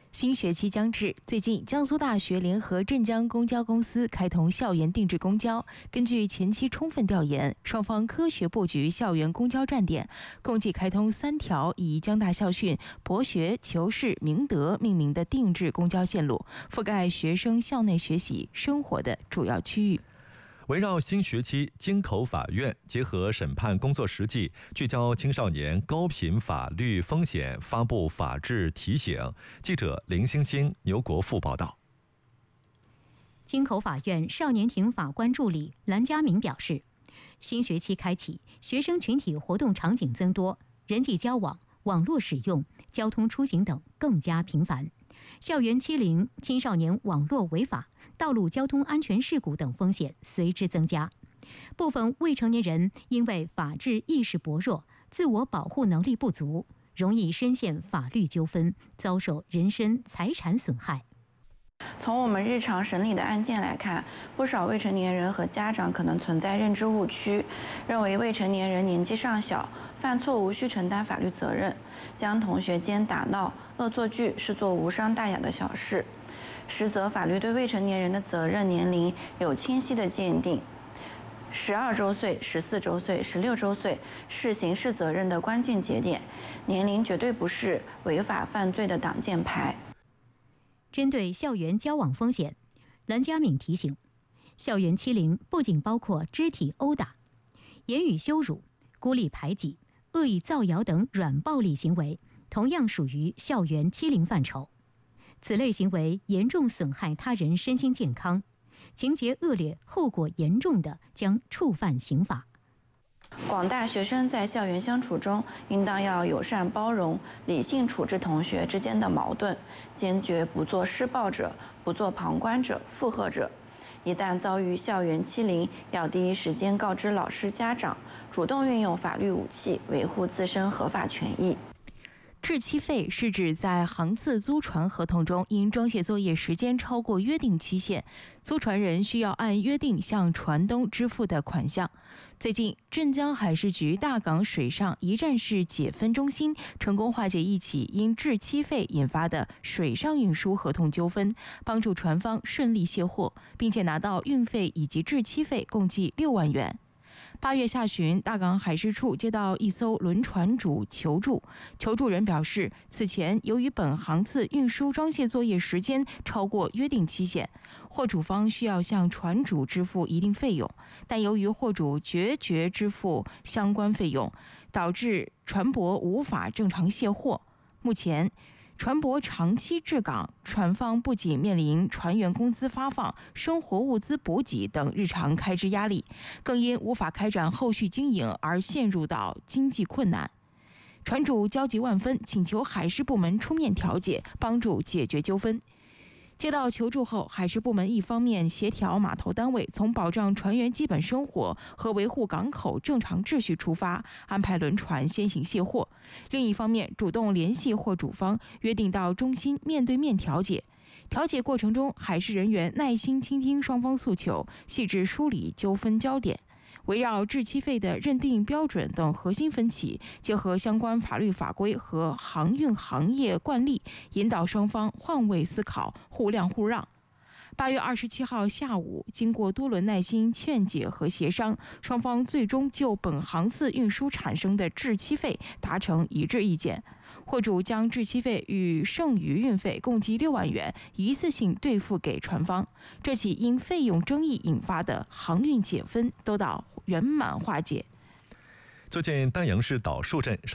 新学期将至，最近江苏大学联合镇江公交公司开通校园定制公交。根据前期充分调研，双方科学布局校园公交站点，共计开通3条以江大校训、博学、求是、明德命名的定制公交线路，覆盖学生校内学习、生活的主要区域。 围绕新学期京口法院结合审判工作实际，聚焦青少年高频法律风险，发布法治提醒。记者林星星、牛国富报道。 京口法院少年庭法官助理蓝家明表示，新学期开启，学生群体活动场景增多，人际交往、网络使用、交通出行等更加频繁。校园欺凌、青少年网络违法、道路交通安全事故等风险随之增加。部分未成年人因为法治意识薄弱、自我保护能力不足，容易深陷法律纠纷，遭受人身财产损害。 从我们日常审理的案件来看，不少未成年人和家长可能存在认知误区，认为未成年人年纪尚小，犯错无需承担法律责任，将同学间打闹、恶作剧视作无伤大雅的小事。实则法律对未成年人的责任年龄有清晰的鉴定，12周岁、14周岁、16周岁是刑事责任的关键节点，年龄绝对不是违法犯罪的挡箭牌。 针对校园交往风险，蓝家敏提醒，校园欺凌不仅包括肢体殴打、言语羞辱、孤立排挤、恶意造谣等软暴力行为，同样属于校园欺凌范畴。此类行为严重损害他人身心健康，情节恶劣、后果严重的将触犯刑法。 广大学生在校园相处中，应当要友善包容，理性处置同学之间的矛盾，坚决不做施暴者，不做旁观者、附和者。一旦遭遇校园欺凌，要第一时间告知老师、家长，主动运用法律武器维护自身合法权益。 滞期费是指在航次租船合同中，因装卸作业时间超过约定期限，租船人需要按约定向船东支付的款项。最近，镇江海事局大港水上一站式解分中心成功化解一起因滞期费引发的水上运输合同纠纷，帮助船方顺利卸货，并且拿到运费以及滞期费共计6万元。8月下旬，大港海事处接到一艘轮船主求助，求助人表示，此前由于本航次运输装卸作业时间超过约定期限，货主方需要向船主支付一定费用，但由于货主决绝支付相关费用，导致船舶无法正常卸货。目前船舶长期滞港，船方不仅面临船员工资发放、生活物资补给等日常开支压力，更因无法开展后续经营而陷入到经济困难。船主焦急万分，请求海事部门出面调解，帮助解决纠纷。接到求助后，海事部门一方面协调码头单位从保障船员基本生活和维护港口正常秩序出发，安排轮船先行卸货；另一方面主动联系货主方，约定到中心面对面调解。调解过程中，海事人员耐心倾听双方诉求，细致梳理纠纷焦点。围绕滞期费的认定标准等核心分歧，结合相关法律法规和航运行业惯例，引导双方换位思考，互谅互让。8月27号下午，经过多轮耐心劝解和协商，双方最终就本航次运输产生的滞期费达成一致意见。货主将滞期费与剩余运费共计6万元一次性兑付给船方，这起因费用争议引发的航运解纷得到圆满化解。 最近丹阳市岛树镇